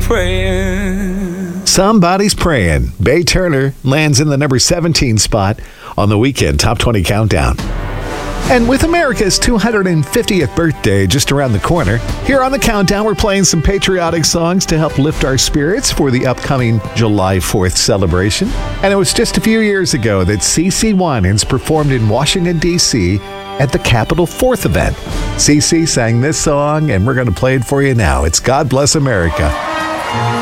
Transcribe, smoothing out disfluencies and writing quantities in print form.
praying. Somebody's Praying. Bay Turner lands in the number 17 spot on the Weekend Top 20 Countdown. And with America's 250th birthday just around the corner, here on the Countdown, we're playing some patriotic songs to help lift our spirits for the upcoming July 4th celebration. And it was just a few years ago that CeCe Winans performed in Washington, D.C. at the Capitol 4th event. CeCe sang this song, and we're going to play it for you now. It's God Bless America.